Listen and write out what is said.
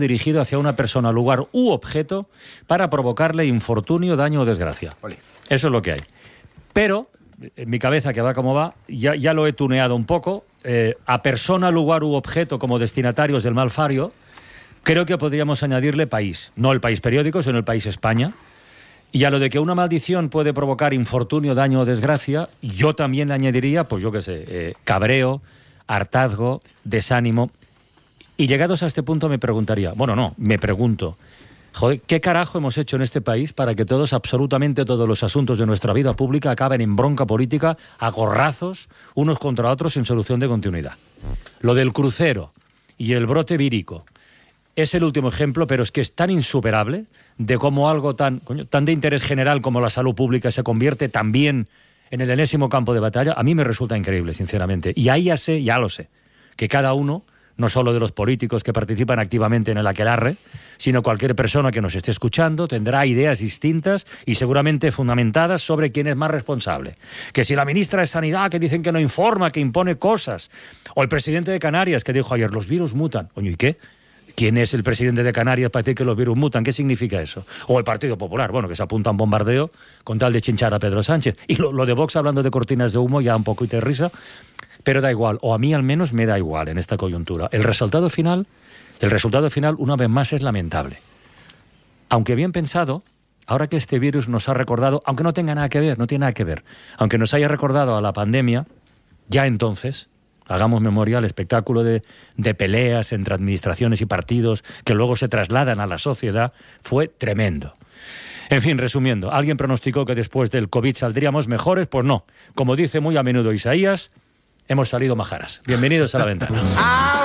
dirigido hacia una persona, lugar u objeto para provocarle infortunio, daño o desgracia. Ole. Eso es lo que hay. Pero, en mi cabeza, que va como va, ya lo he tuneado un poco, a persona, lugar u objeto como destinatarios del malfario, creo que podríamos añadirle país. No el país periódico, sino el país España. Y a lo de que una maldición puede provocar infortunio, daño o desgracia, yo también le añadiría, pues yo qué sé, cabreo, hartazgo, desánimo. Y llegados a este punto me pregunto, joder, ¿qué carajo hemos hecho en este país para que absolutamente todos los asuntos de nuestra vida pública acaben en bronca política, a gorrazos, unos contra otros, sin solución de continuidad? Lo del crucero y el brote vírico es el último ejemplo, pero es que es tan insuperable de cómo algo tan de interés general como la salud pública se convierte también en el enésimo campo de batalla. A mí me resulta increíble, sinceramente. Y ahí ya lo sé, que cada uno, no solo de los políticos que participan activamente en el aquelarre, sino cualquier persona que nos esté escuchando tendrá ideas distintas y seguramente fundamentadas sobre quién es más responsable. Que si la ministra de Sanidad, que dicen que no informa, que impone cosas, o el presidente de Canarias, que dijo ayer, los virus mutan. Coño, ¿y qué? ¿Quién es el presidente de Canarias para decir que los virus mutan? ¿Qué significa eso? O el Partido Popular, bueno, que se apunta a un bombardeo con tal de chinchar a Pedro Sánchez. Y lo de Vox hablando de cortinas de humo ya un poco de risa. Pero da igual, o a mí al menos me da igual en esta coyuntura. El resultado final, una vez más, es lamentable. Aunque bien pensado, ahora que este virus nos ha recordado, aunque no tenga nada que ver, no tiene nada que ver, aunque nos haya recordado a la pandemia, ya entonces, hagamos memoria, el espectáculo de peleas entre administraciones y partidos que luego se trasladan a la sociedad fue tremendo. En fin, resumiendo, ¿alguien pronosticó que después del COVID saldríamos mejores? Pues no. Como dice muy a menudo Isaías, hemos salido majaras. Bienvenidos a La Ventana.